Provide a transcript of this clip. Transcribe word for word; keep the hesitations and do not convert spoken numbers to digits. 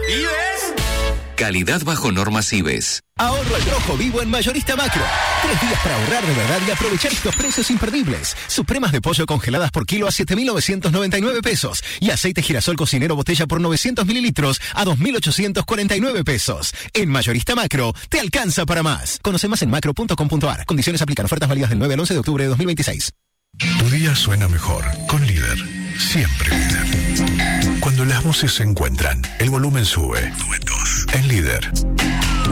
¿Vives? Calidad bajo normas I B E S. Ahorro al rojo vivo en Mayorista Macro. Tres días para ahorrar de verdad y aprovechar estos precios imperdibles. Supremas de pollo congeladas por kilo a siete mil novecientos noventa y nueve pesos. Y aceite girasol cocinero botella por novecientos mililitros a dos mil ochocientos cuarenta y nueve pesos. En Mayorista Macro, te alcanza para más. Conoce más en macro punto com punto a r. Condiciones aplican. Ofertas válidas del nueve al once de octubre de dos mil veintiséis. Tu día suena mejor con Líder. Siempre Líder. Cuando las voces se encuentran, el volumen sube. Duetos. En Líder.